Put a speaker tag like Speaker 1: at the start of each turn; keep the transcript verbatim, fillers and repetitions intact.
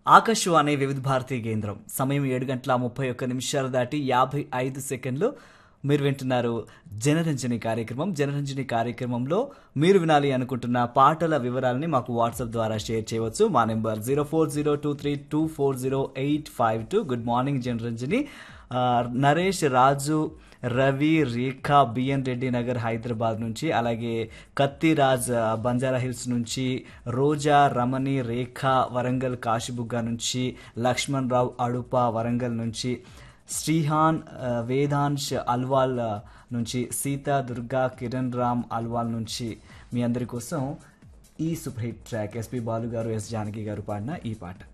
Speaker 1: ఆకాశవాణి వివిధ భారతీ కేంద్రం సమయం ఏడు గంటల ముప్పై ఒక్క నిమిషాలు దాటి యాభై ఐదు సెకండ్లు. మీరు వింటున్నారు జనరంజని కార్యక్రమం. జనరంజని కార్యక్రమంలో మీరు వినాలి అనుకుంటున్న పాటల వివరాలని మాకు వాట్సాప్ ద్వారా షేర్ చేయవచ్చు. మా number zero four zero two three two four zero eight five two. Good morning Janaranjani. ఆ, నరేష్, రాజు, రవి, రేఖ బిఎన్ రెడ్డి నగర్ హైదరాబాద్ నుంచి, అలాగే కత్తిరాజ్ ఆ, బంజారా హిల్స్ నుంచి, రోజా, రమణి, రేఖ వరంగల్ కాశీబుగ్గ నుంచి, లక్ష్మణ్ రావు అడుప వరంగల్ నుంచి, శ్రీహాన్ ఆ, వేదాంశ్ అల్వాల్ ఆ, నుంచి, సీత, దుర్గా, కిరణ్ రామ్ అల్వాల్ నుంచి మీ అందరి కోసం ఈ super hit track SP Balu గారు, ఎస్ జానకి గారు పాడిన ఈ పాట.